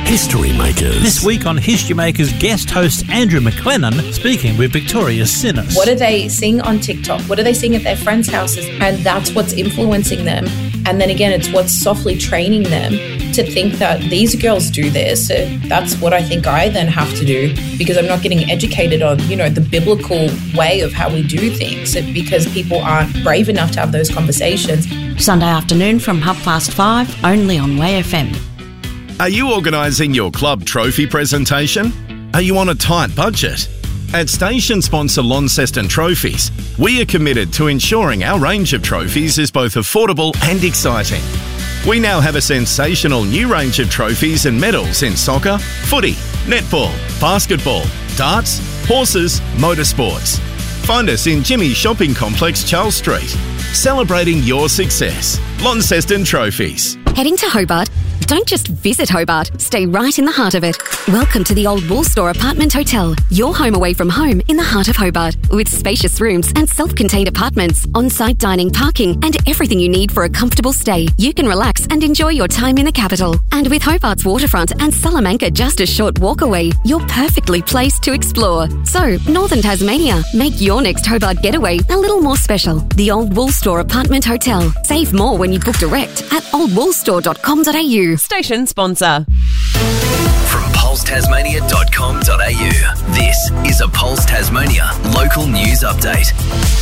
History Makers. This week on History Makers, guest host Andrew McLennan speaking with Victoria Sinis. What are they seeing on TikTok? What are they seeing at their friends' houses? And that's what's influencing them. And then again, it's what's softly training them to think that these girls do this. So that's what I think I then have to do, because I'm not getting educated on, the biblical way of how we do things, because people aren't brave enough to have those conversations. Sunday afternoon from 5:30, only on Way FM. Are you organising your club trophy presentation? Are you on a tight budget? At station sponsor Launceston Trophies, we are committed to ensuring our range of trophies is both affordable and exciting. We now have a sensational new range of trophies and medals in soccer, footy, netball, basketball, darts, horses, motorsports. Find us in Jimmy's Shopping Complex, Charles Street. Celebrating your success. Launceston Trophies. Heading to Hobart? Don't just visit Hobart, stay right in the heart of it. Welcome to the Old Woolstore Apartment Hotel, your home away from home in the heart of Hobart. With spacious rooms and self-contained apartments, on-site dining, parking and everything you need for a comfortable stay, you can relax and enjoy your time in the capital. And with Hobart's waterfront and Salamanca just a short walk away, you're perfectly placed to explore. So, Northern Tasmania, make your next Hobart getaway a little more special. The Old Woolstore Apartment Hotel. Save more when you book direct at oldwoolstore.com.au. Station sponsor. From pulsetasmania.com.au, this is a Pulse Tasmania local news update.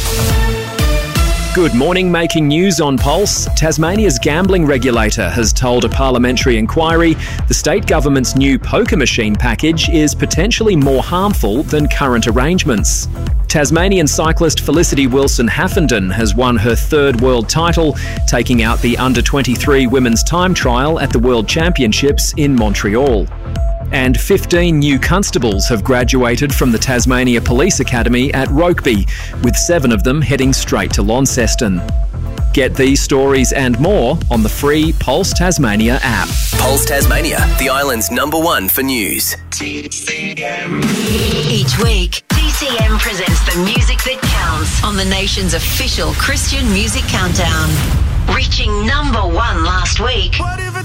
Good morning. Making news on Pulse. Tasmania's gambling regulator has told a parliamentary inquiry the state government's new poker machine package is potentially more harmful than current arrangements. Tasmanian cyclist Felicity Wilson-Haffenden has won her third world title, taking out the under-23 women's time trial at the World Championships in Montreal. And 15 new constables have graduated from the Tasmania Police Academy at Rokeby, with 7 of them heading straight to Launceston. Get these stories and more on the free Pulse Tasmania app. Pulse Tasmania, the island's #1 for news. Each week, TCM presents the music that counts on the nation's official Christian music countdown. Reaching #1 last week.